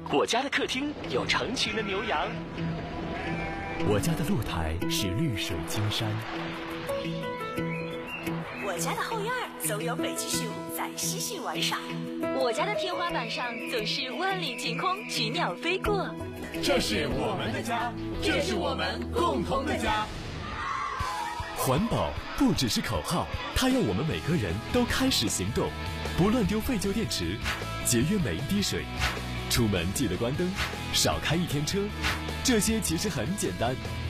我家的客厅有成群的牛羊， 我家的露台是绿水青山， 我家的后院总有北极熊在嬉戏玩耍， 我家的天花板上总是万里晴空，群鸟飞过。 这是我们的家，这是我们共同的家。 环保不只是口号，它要我们每个人都开始行动，不乱丢废旧电池，节约每一滴水，出门记得关灯，少开一天车，这些其实很简单，